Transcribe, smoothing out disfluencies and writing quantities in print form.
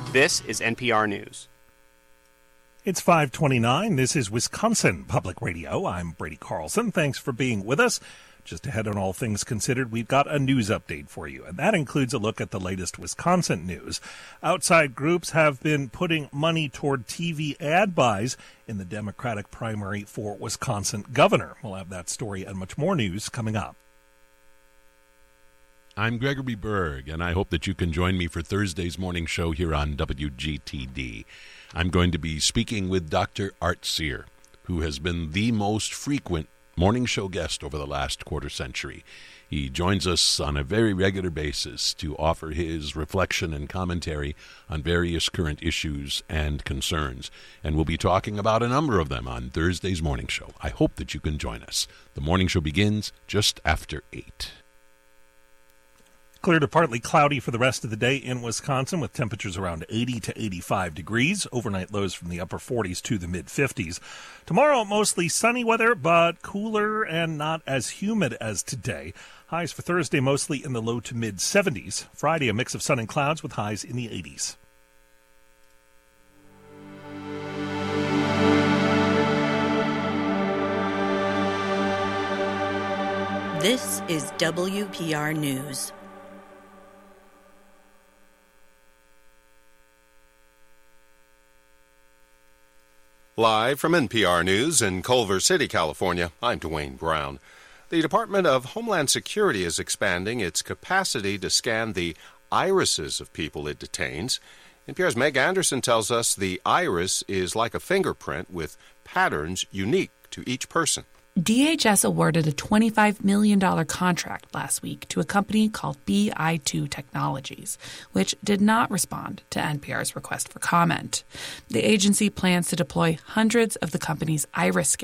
This is NPR News. It's 5:29. This is Wisconsin Public Radio. I'm Brady Carlson. Thanks for being with us. Just ahead on All Things Considered, we've got a news update for you, and that includes a look at the latest Wisconsin news. Outside groups have been putting money toward TV ad buys in the Democratic primary for Wisconsin governor. We'll have that story and much more news coming up. I'm Gregory Berg, and I hope that you can join me for Thursday's morning show here on WGTD. I'm going to be speaking with Dr. Art Sear, who has been the most frequent morning show guest over the last quarter century. He joins us on a very regular basis to offer his reflection and commentary on various current issues and concerns, and we'll be talking about a number of them on Thursday's morning show. I hope that you can join us. The morning show begins just after 8. Clear to partly cloudy for the rest of the day in Wisconsin, with temperatures around 80 to 85 degrees. Overnight lows from the upper 40s to the mid-50s. Tomorrow, mostly sunny weather, but cooler and not as humid as today. Highs for Thursday mostly in the low to mid-70s. Friday, a mix of sun and clouds with highs in the 80s. This is WPR News. Live from NPR News in Culver City, California, I'm Dwayne Brown. The Department of Homeland Security is expanding its capacity to scan the irises of people it detains. NPR's Meg Anderson tells us the iris is like a fingerprint with patterns unique to each person. DHS awarded a $25 million contract last week to a company called BI2 Technologies, which did not respond to NPR's request for comment. The agency plans to deploy hundreds of the company's iris